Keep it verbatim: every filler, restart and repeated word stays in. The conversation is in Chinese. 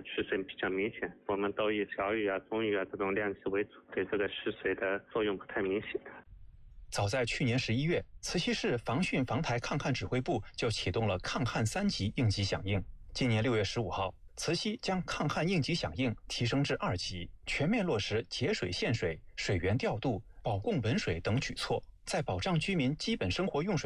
蓄水比较明显。我们都以小雨啊、中雨啊这种量级为主，对这个蓄水的作用不太明显。 早在去年十一月，慈溪市防汛防台抗旱指挥部就启动了抗旱三级应急响应。今年六月十五号，慈溪将抗旱应急响应提升至二级，全面落实节水限水、水源调度、保供稳水等举措，在保障居民基本生活用水